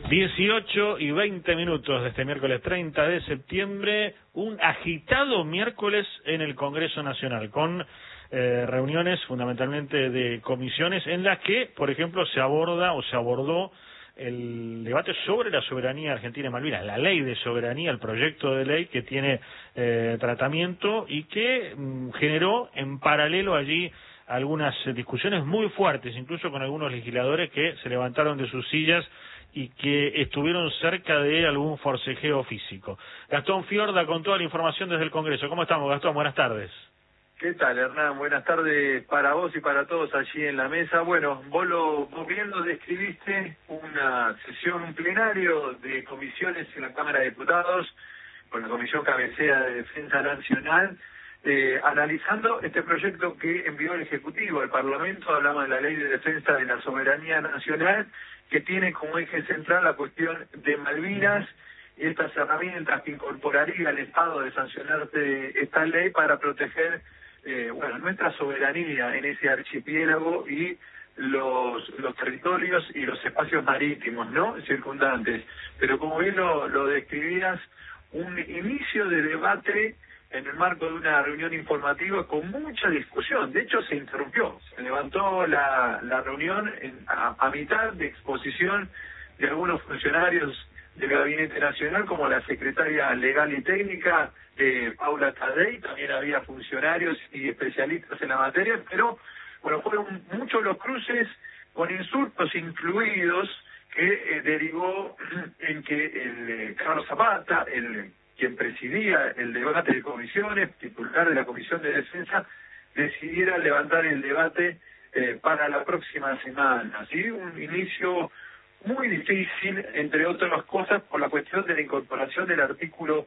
18:20 de este miércoles 30 de septiembre, un agitado miércoles en el Congreso Nacional, con reuniones fundamentalmente de comisiones en las que, por ejemplo, se abordó el debate sobre la soberanía argentina y Malvinas, la ley de soberanía, el proyecto de ley que tiene tratamiento y que generó en paralelo allí algunas discusiones muy fuertes, incluso con algunos legisladores que se levantaron de sus sillas y que estuvieron cerca de algún forcejeo físico. Gastón Fiorda con toda la información desde el Congreso. ¿Cómo estamos, Gastón? Buenas tardes. ¿Qué tal, Hernán? Buenas tardes para vos y para todos allí en la mesa. Bueno, vos bien lo describiste, una sesión, un plenario de comisiones en la Cámara de Diputados, con la Comisión Cabecera de Defensa Nacional, analizando este proyecto que envió el Ejecutivo al Parlamento. Hablamos de la Ley de Defensa de la Soberanía Nacional, que tiene como eje central la cuestión de Malvinas y estas herramientas que incorporaría el Estado de sancionarte esta ley para proteger nuestra soberanía en ese archipiélago y los territorios y los espacios marítimos, ¿no?, circundantes. Pero como bien lo describías, un inicio de debate en el marco de una reunión informativa con mucha discusión. De hecho, se interrumpió, se levantó la reunión a mitad de exposición de algunos funcionarios del Gabinete Nacional, como la secretaria legal y técnica, Paula Tadei. También había funcionarios y especialistas en la materia, pero bueno, fueron muchos los cruces con insultos incluidos que derivó en que Carlos Zapata, quien presidía el debate de comisiones, titular de la Comisión de Defensa, decidiera levantar el debate para la próxima semana. ¿Sí? Un inicio muy difícil, entre otras cosas, por la cuestión de la incorporación del artículo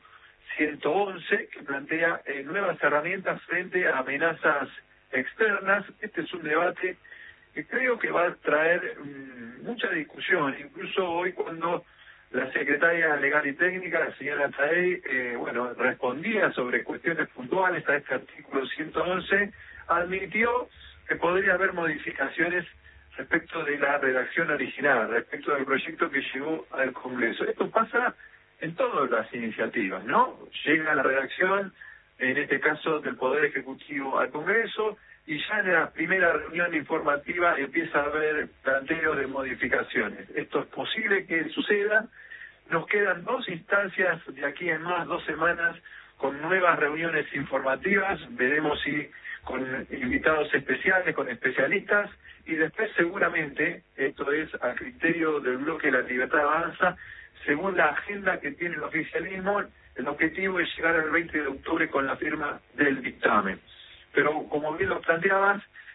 111, que plantea nuevas herramientas frente a amenazas externas. Este es un debate que creo que va a traer mucha discusión, incluso hoy cuando la secretaria legal y técnica, la señora Tadei, respondía sobre cuestiones puntuales a este artículo 111, admitió que podría haber modificaciones respecto de la redacción original, respecto del proyecto que llegó al Congreso. Esto pasa en todas las iniciativas, ¿no? Llega la redacción, en este caso del Poder Ejecutivo, al Congreso, y ya en la primera reunión informativa empieza a haber planteos de modificaciones. Esto es posible que suceda. Nos quedan 2 instancias de aquí en más, 2 semanas, con nuevas reuniones informativas. Veremos si con invitados especiales, con especialistas, y después seguramente, esto es a criterio del bloque La Libertad Avanza, según la agenda que tiene el oficialismo, el objetivo es llegar al 20 de octubre con la firma del dictamen. Pero como bien lo planteabas,